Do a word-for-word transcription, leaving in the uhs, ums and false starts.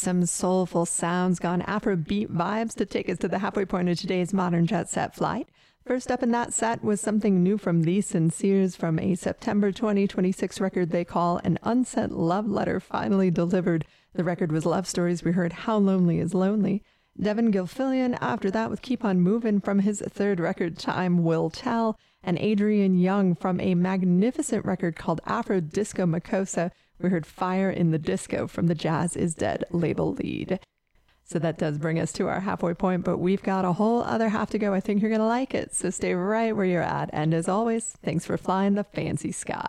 Some soulful sounds gone Afrobeat vibes to take us to the halfway point of today's Modern Jet Set flight. First up in that set was something new from The Sinceres from a September twenty twenty-six record they call An Unsent Love Letter, finally delivered. The record was Love Stories. We heard How Lonely is Lonely. Devin Gilfillian after that with Keep On Moving from his third record, Time Will Tell. And Adrian Young from a magnificent record called Afro Disco Makossa. We heard Fire in the Disco from the Jazz Is Dead label lead. So that does bring us to our halfway point, but we've got a whole other half to go. I think you're going to like it, so stay right where you're at. And as always, thanks for flying the fancy sky.